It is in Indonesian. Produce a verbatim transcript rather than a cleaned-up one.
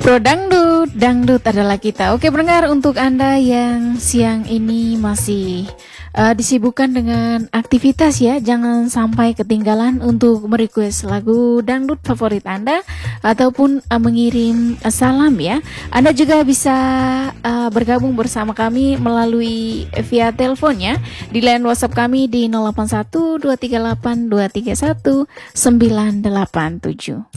Pro Dangdut, Dangdut adalah kita. Oke pendengar, untuk Anda yang siang ini masih uh, disibukkan dengan aktivitas ya, jangan sampai ketinggalan untuk merequest lagu dangdut favorit Anda ataupun uh, mengirim uh, salam ya. Anda juga bisa uh, bergabung bersama kami melalui via telepon ya, di line WhatsApp kami di nol delapan satu dua tiga delapan dua tiga satu sembilan delapan tujuh.